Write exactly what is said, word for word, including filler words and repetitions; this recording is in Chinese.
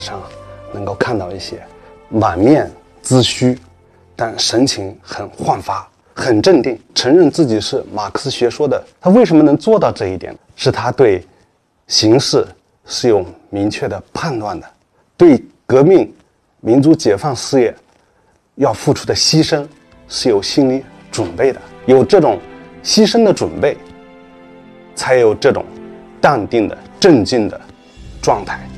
上能够看到一些满面自虚，但神情很焕发、很镇定，承认自己是马克思学说的。他为什么能做到这一点？是他对形势是有明确的判断的，对革命、民族解放事业要付出的牺牲是有心理准备的。有这种牺牲的准备，才有这种淡定的、镇静的状态。